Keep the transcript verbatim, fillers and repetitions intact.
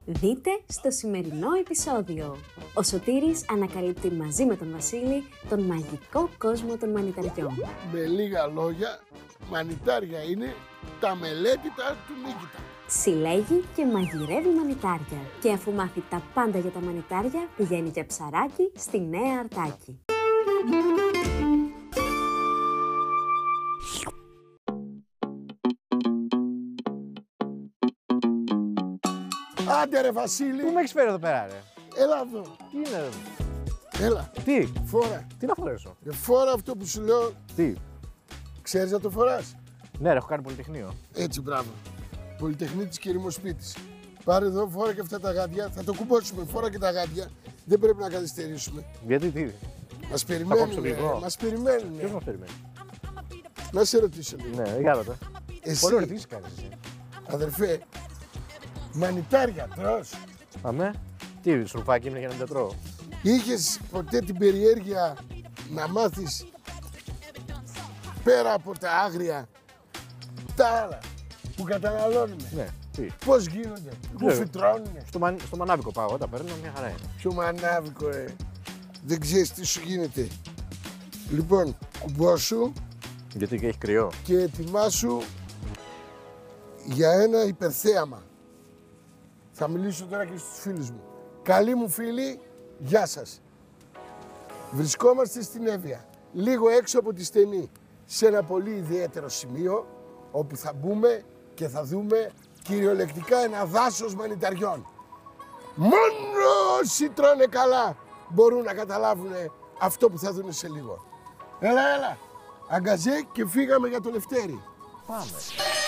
Δείτε στο σημερινό επεισόδιο. Ο Σωτήρης ανακαλύπτει μαζί με τον Βασίλη τον μαγικό κόσμο των μανιταριών. Με λίγα λόγια, μανιτάρια είναι τα μελέτητα του Νίκητα. Συλλέγει και μαγειρεύει μανιτάρια και αφού μάθει τα πάντα για τα μανιτάρια, πηγαίνει για ψαράκι στη Νέα Αρτάκη. Άντε ρε Βασίλη! Πού με έχεις φέρει εδώ πέρα, ρε? Έλα εδώ. Τι είναι, ρε? Έλα. Τι? Φόρα. Τι να φορέσω? Ε, φόρα αυτό που σου λέω. Τι? Ξέρεις να το φοράς? Ναι, ρε, έχω κάνει πολυτεχνείο. Έτσι, μπράβο. Πολυτεχνίτης και ερημοσπίτης. Πάρε εδώ, φόρα και αυτά τα γάντια. Θα το κουμπώσουμε. Φόρα και τα γάντια. Δεν πρέπει να καθυστερήσουμε. Γιατί, τι? Μας Θα περιμένουν. κόψω λίγο. Μας περιμένουν. Ποιος μας περιμένει? Να σε ρωτήσω λίγο. Ναι, για ρώτα. Εσύ, Πολύ ερωτήσεις κάνεις εσύ. αδερφέ, μανιτάρια τρως? Αμέ. Τι, σουρφάκι είναι για να μην τα τρώω? Είχες ποτέ την περιέργεια να μάθεις πέρα από τα άγρια τα άλλα που καταναλώνουμε? Ναι, τι? Πώς γίνονται, που Ξέρω. φυτρώνουνε? Στο, μαν... στο μανάβικο πάω, τα παίρνω, μια χαρά είναι. Πιο μανάβικο, ε. Δεν ξέρεις τι σου γίνεται. Λοιπόν, κουμπώσου Γιατί και έχει κρυό. και ετοιμάσου για ένα υπερθέαμα. Θα μιλήσω τώρα και στους φίλους μου. Καλοί μου φίλοι, γεια σας. Βρισκόμαστε στην Εύβοια, λίγο έξω από τη Στενή, σε ένα πολύ ιδιαίτερο σημείο, όπου θα μπούμε και θα δούμε κυριολεκτικά ένα δάσος μανιταριών. Μόνο όσοι τρώνε καλά μπορούν να καταλάβουν αυτό που θα δουν σε λίγο. Έλα, έλα, αγκαζέ και φύγαμε για το Λευτέρι. Πάμε.